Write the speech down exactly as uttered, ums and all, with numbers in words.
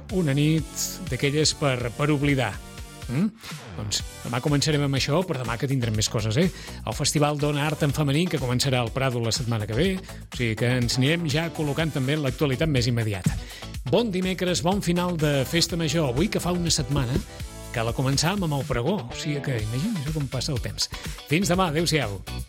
una nit d'aquelles per, per oblidar. Mm? Doncs demà començarem amb això, però demà que tindrem més coses, eh? El Festival Dona Art en Femení, que començarà al Prado la setmana que ve, o sigui que ens anirem ja col·locant també en l'actualitat més immediata. Bon dimecres, bon final de Festa Major, avui que fa una setmana que la començàvem amb el pregó, o sigui que imagina't com passa el temps. Fins demà, adéu-siau.